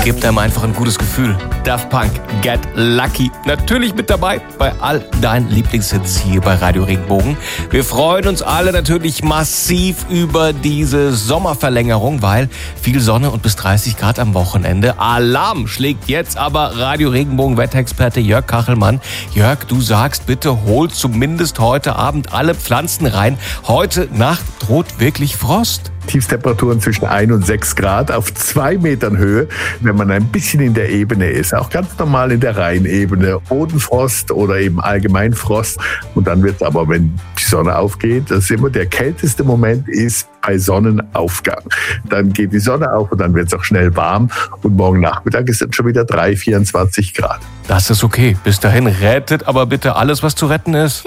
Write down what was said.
gibt einem einfach ein gutes Gefühl. Daft Punk, Get Lucky. Natürlich mit dabei bei all deinen Lieblingshits hier bei Radio Regenbogen. Wir freuen uns alle natürlich massiv über diese Sommerverlängerung, weil viel Sonne und bis 30 Grad am Wochenende. Alarm schlägt jetzt aber Radio Regenbogen Wetterexperte Jörg Kachelmann. Jörg, du sagst bitte, hol zumindest heute Abend alle Pflanzen rein. Heute Nacht droht wirklich Frost. Tiefstemperaturen zwischen 1 und 6 Grad auf 2 Metern Höhe, wenn man ein bisschen in der Ebene ist. Auch ganz normal in der Rheinebene. Bodenfrost oder eben Allgemeinfrost. Und dann wird es aber, wenn die Sonne aufgeht, das ist immer der kälteste Moment ist bei Sonnenaufgang. Dann geht die Sonne auf und dann wird es auch schnell warm. Und morgen Nachmittag ist dann schon wieder 24 Grad. Das ist okay. Bis dahin rettet aber bitte alles, was zu retten ist.